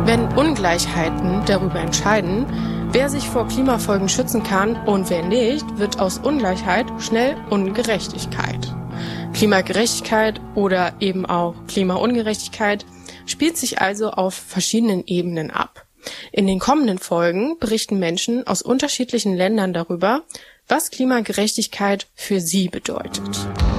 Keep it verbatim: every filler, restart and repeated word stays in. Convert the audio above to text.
Wenn Ungleichheiten darüber entscheiden, wer sich vor Klimafolgen schützen kann und wer nicht, wird aus Ungleichheit schnell Ungerechtigkeit. Klimagerechtigkeit oder eben auch Klimaungerechtigkeit spielt sich also auf verschiedenen Ebenen ab. In den kommenden Folgen berichten Menschen aus unterschiedlichen Ländern darüber, was Klimagerechtigkeit für sie bedeutet.